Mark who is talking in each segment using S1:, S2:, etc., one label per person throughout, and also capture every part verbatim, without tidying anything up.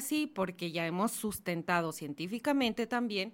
S1: así porque ya hemos sustentado científicamente también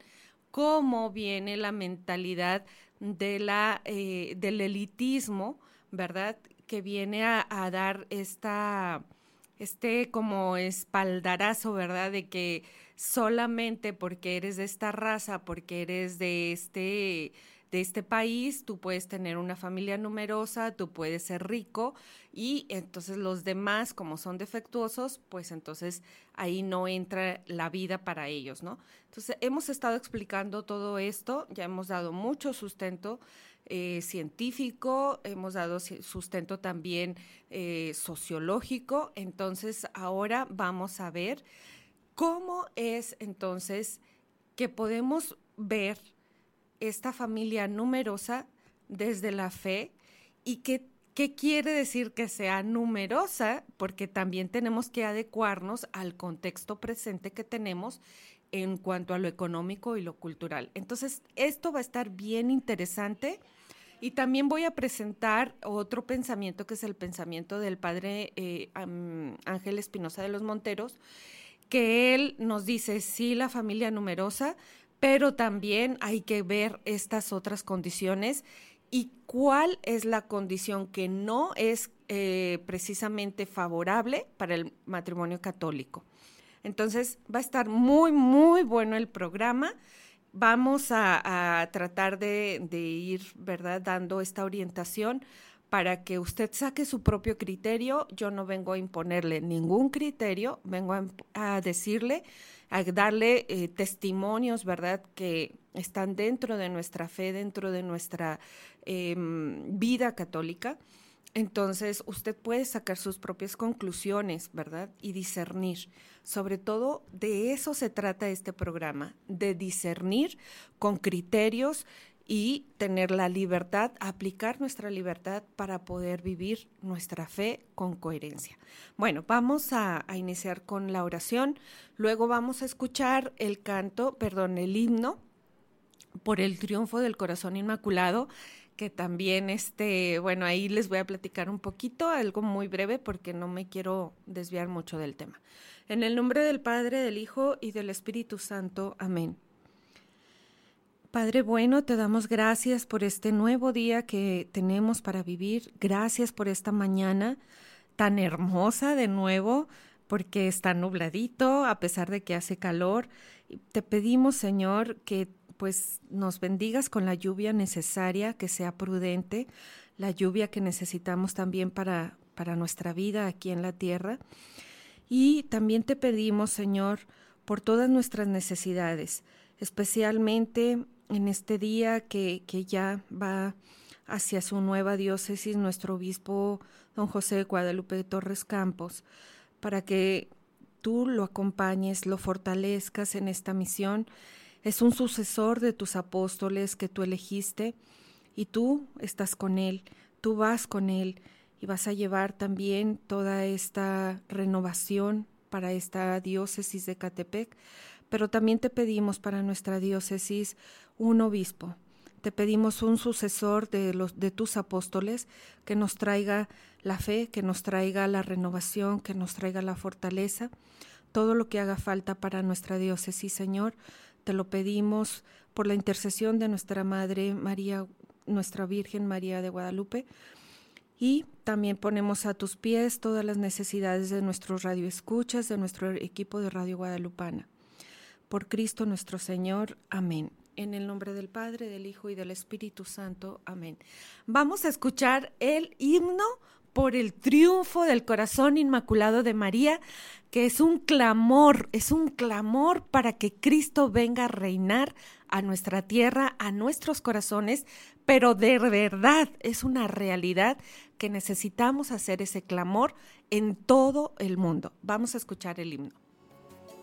S1: cómo viene la mentalidad de la, eh, del elitismo, ¿verdad? Que viene a, a dar esta, este como espaldarazo, ¿verdad? De que solamente porque eres de esta raza, porque eres de este, de este país, tú puedes tener una familia numerosa, tú puedes ser rico y entonces los demás, como son defectuosos, pues entonces ahí no entra la vida para ellos, ¿no? Entonces hemos estado explicando todo esto, ya hemos dado mucho sustento eh, científico, hemos dado sustento también eh, sociológico, entonces ahora vamos a ver cómo es entonces que podemos ver esta familia numerosa desde la fe y qué, qué quiere decir que sea numerosa, porque también tenemos que adecuarnos al contexto presente que tenemos en cuanto a lo económico y lo cultural. Entonces, esto va a estar bien interesante y también voy a presentar otro pensamiento que es el pensamiento del padre eh, um, Ángel Espinosa de los Monteros, que él nos dice, sí, la familia numerosa, pero también hay que ver estas otras condiciones y cuál es la condición que no es eh, precisamente favorable para el matrimonio católico. Entonces va a estar muy, muy bueno el programa. Vamos a, a tratar de, de ir, ¿verdad?, dando esta orientación para que usted saque su propio criterio. Yo no vengo a imponerle ningún criterio, vengo a, a decirle, a darle eh, testimonios, ¿verdad?, que están dentro de nuestra fe, dentro de nuestra eh, vida católica. Entonces, usted puede sacar sus propias conclusiones, ¿verdad?, y discernir. Sobre todo, de eso se trata este programa, de discernir con criterios y tener la libertad, aplicar nuestra libertad para poder vivir nuestra fe con coherencia. Bueno, vamos a, a iniciar con la oración, luego vamos a escuchar el canto, perdón, el himno por el triunfo del corazón inmaculado, que también, este, bueno, ahí les voy a platicar un poquito, algo muy breve porque no me quiero desviar mucho del tema. En el nombre del Padre, del Hijo y del Espíritu Santo. Amén. Padre bueno, te damos gracias por este nuevo día que tenemos para vivir. Gracias por esta mañana tan hermosa de nuevo, porque está nubladito, a pesar de que hace calor. Te pedimos, Señor, que pues nos bendigas con la lluvia necesaria, que sea prudente, la lluvia que necesitamos también para, para nuestra vida aquí en la tierra. Y también te pedimos, Señor, por todas nuestras necesidades, especialmente en este día que, que ya va hacia su nueva diócesis, nuestro obispo don José de Guadalupe Torres Campos, para que tú lo acompañes, lo fortalezcas en esta misión. Es un sucesor de tus apóstoles que tú elegiste y tú estás con él, tú vas con él y vas a llevar también toda esta renovación para esta diócesis de Ecatepec, pero también te pedimos para nuestra diócesis un obispo. Te pedimos un sucesor de, los, de tus apóstoles que nos traiga la fe, que nos traiga la renovación, que nos traiga la fortaleza, todo lo que haga falta para nuestra diócesis, Señor. Te lo pedimos por la intercesión de nuestra Madre María, nuestra Virgen María de Guadalupe, y también ponemos a tus pies todas las necesidades de nuestros radioescuchas, de nuestro equipo de Radio Guadalupana. Por Cristo nuestro Señor. Amén. En el nombre del Padre, del Hijo y del Espíritu Santo. Amén. Vamos a escuchar el himno por el triunfo del corazón inmaculado de María, que es un clamor, es un clamor para que Cristo venga a reinar a nuestra tierra, a nuestros corazones, pero de verdad es una realidad que necesitamos hacer ese clamor en todo el mundo. Vamos a escuchar el himno.